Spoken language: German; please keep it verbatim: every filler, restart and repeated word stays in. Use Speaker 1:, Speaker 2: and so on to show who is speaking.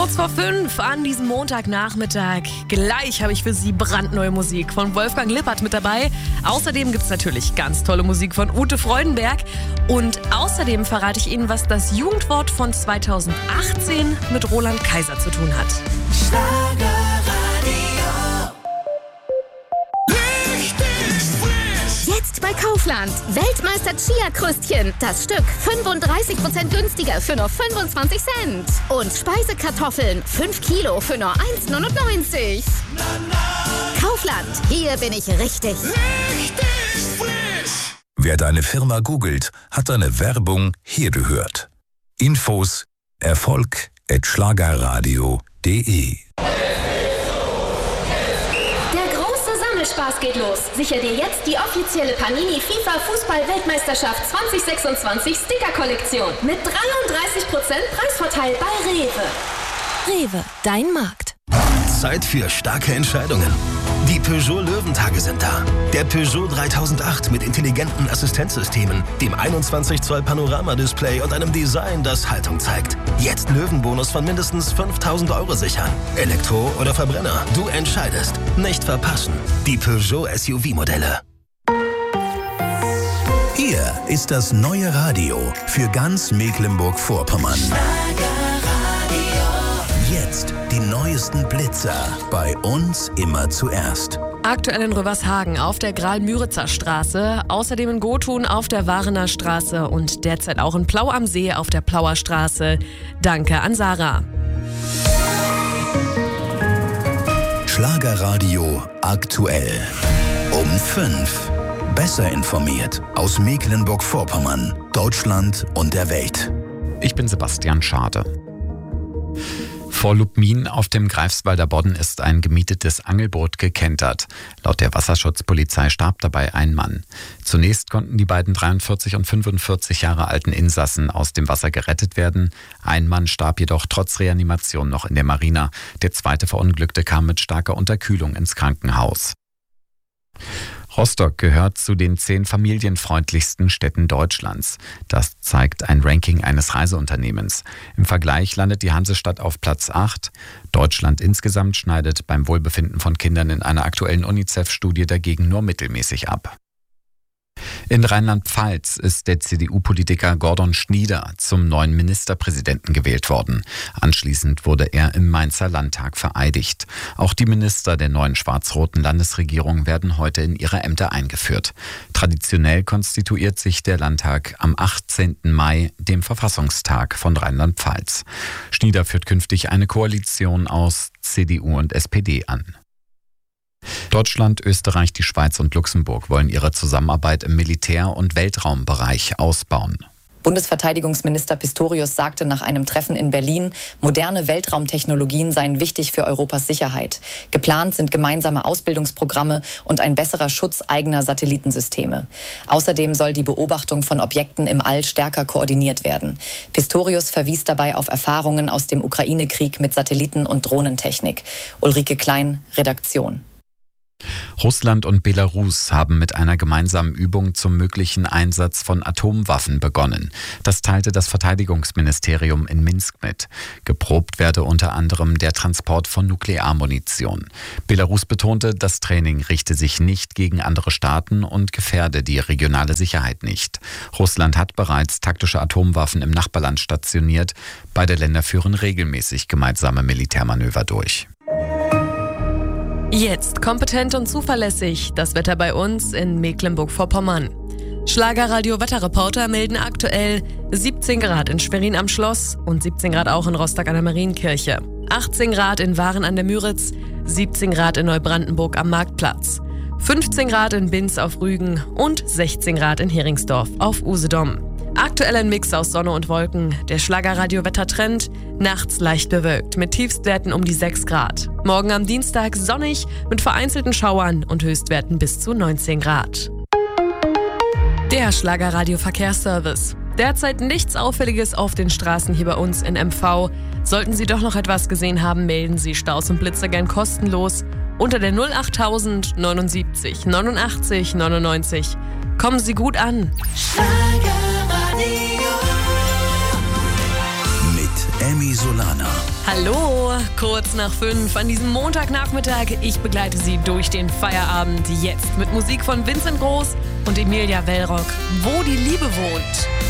Speaker 1: Kurz vor fünf an diesem Montagnachmittag. Gleich habe ich für Sie brandneue Musik von Wolfgang Lippert mit dabei. Außerdem gibt es natürlich ganz tolle Musik von Ute Freudenberg. Und außerdem verrate ich Ihnen, was das Jugendwort von zweitausendachtzehn mit Roland Kaiser zu tun hat.
Speaker 2: Schlagerradio.
Speaker 3: Jetzt bei Kaufland. Weltmeister Chia-Krüstchen. Das Stück fünfunddreißig Prozent günstiger für nur fünfundzwanzig Cent. Und Speisekartoffeln. fünf Kilo für nur eins neunundneunzig. Kaufland. Hier bin ich richtig.
Speaker 2: Richtig frisch.
Speaker 4: Wer deine Firma googelt, hat deine Werbung hier gehört. Infos erfolg at schlagerradio punkt de.
Speaker 3: Spaß geht los. Sicher dir jetzt die offizielle Panini FIFA Fußball-Weltmeisterschaft zwanzig sechsundzwanzig Sticker-Kollektion mit dreiunddreißig Prozent Preisvorteil bei Rewe.
Speaker 1: Rewe, dein Markt.
Speaker 5: Zeit für starke Entscheidungen. Die Peugeot Löwentage sind da. Der Peugeot dreitausendacht mit intelligenten Assistenzsystemen, dem einundzwanzig Zoll Panorama-Display und einem Design, das Haltung zeigt. Jetzt Löwenbonus von mindestens fünftausend Euro sichern. Elektro oder Verbrenner, du entscheidest. Nicht verpassen. Die Peugeot S U V-Modelle.
Speaker 4: Hier ist das neue Radio für ganz Mecklenburg-Vorpommern. Jetzt die neuesten Blitzer. Bei uns immer zuerst.
Speaker 1: Aktuell in Rövershagen auf der Graal-Müritzer Straße, außerdem in Gotun auf der Warener Straße und derzeit auch in Plau am See auf der Plauer Straße. Danke an Sarah.
Speaker 4: Schlagerradio aktuell. Um fünf. Besser informiert aus Mecklenburg-Vorpommern, Deutschland und der Welt.
Speaker 6: Ich bin Sebastian Schade. Vor Lubmin auf dem Greifswalder Bodden ist ein gemietetes Angelboot gekentert. Laut der Wasserschutzpolizei starb dabei ein Mann. Zunächst konnten die beiden dreiundvierzig und fünfundvierzig Jahre alten Insassen aus dem Wasser gerettet werden. Ein Mann starb jedoch trotz Reanimation noch in der Marina. Der zweite Verunglückte kam mit starker Unterkühlung ins Krankenhaus. Rostock gehört zu den zehn familienfreundlichsten Städten Deutschlands. Das zeigt ein Ranking eines Reiseunternehmens. Im Vergleich landet die Hansestadt auf Platz acht. Deutschland insgesamt schneidet beim Wohlbefinden von Kindern in einer aktuellen UNICEF-Studie dagegen nur mittelmäßig ab. In Rheinland-Pfalz ist der C D U-Politiker Gordon Schnieder zum neuen Ministerpräsidenten gewählt worden. Anschließend wurde er im Mainzer Landtag vereidigt. Auch die Minister der neuen schwarz-roten Landesregierung werden heute in ihre Ämter eingeführt. Traditionell konstituiert sich der Landtag am achtzehnten Mai, dem Verfassungstag von Rheinland-Pfalz. Schnieder führt künftig eine Koalition aus C D U und S P D an. Deutschland, Österreich, die Schweiz und Luxemburg wollen ihre Zusammenarbeit im Militär- und Weltraumbereich ausbauen.
Speaker 7: Bundesverteidigungsminister Pistorius sagte nach einem Treffen in Berlin, moderne Weltraumtechnologien seien wichtig für Europas Sicherheit. Geplant sind gemeinsame Ausbildungsprogramme und ein besserer Schutz eigener Satellitensysteme. Außerdem soll die Beobachtung von Objekten im All stärker koordiniert werden. Pistorius verwies dabei auf Erfahrungen aus dem Ukraine-Krieg mit Satelliten- und Drohnentechnik. Ulrike Klein, Redaktion.
Speaker 6: Russland und Belarus haben mit einer gemeinsamen Übung zum möglichen Einsatz von Atomwaffen begonnen. Das teilte das Verteidigungsministerium in Minsk mit. Geprobt werde unter anderem der Transport von Nuklearmunition. Belarus betonte, das Training richte sich nicht gegen andere Staaten und gefährde die regionale Sicherheit nicht. Russland hat bereits taktische Atomwaffen im Nachbarland stationiert. Beide Länder führen regelmäßig gemeinsame Militärmanöver durch.
Speaker 1: Jetzt kompetent und zuverlässig das Wetter bei uns in Mecklenburg-Vorpommern. Schlagerradio-Wetterreporter melden aktuell siebzehn Grad in Schwerin am Schloss und siebzehn Grad auch in Rostock an der Marienkirche. achtzehn Grad in Waren an der Müritz, siebzehn Grad in Neubrandenburg am Marktplatz. fünfzehn Grad in Binz auf Rügen und sechzehn Grad in Heringsdorf auf Usedom. Aktuell ein Mix aus Sonne und Wolken. Der Schlagerradio-Wettertrend nachts leicht bewölkt mit Tiefstwerten um die sechs Grad. Morgen am Dienstag sonnig mit vereinzelten Schauern und Höchstwerten bis zu neunzehn Grad. Der Schlagerradio-Verkehrsservice. Derzeit nichts Auffälliges auf den Straßen hier bei uns in M V. Sollten Sie doch noch etwas gesehen haben, melden Sie Staus und Blitzer gern kostenlos unter der null acht tausend neunundsiebzig neunundachtzig neunundneunzig. Kommen Sie gut an.
Speaker 4: Mit Amy Solana.
Speaker 1: Hallo, kurz nach fünf an diesem Montagnachmittag. Ich begleite Sie durch den Feierabend jetzt mit Musik von Vincent Groß und Emilia Wellrock. Wo die Liebe wohnt.